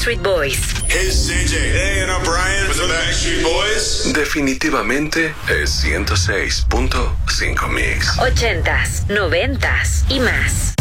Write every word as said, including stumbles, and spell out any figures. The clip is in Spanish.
Backstreet Boys. Hey, C J. Hey, and I'm Brian with the Backstreet Boys. Definitivamente es ciento seis punto cinco Mix. Ochentas, noventas y más.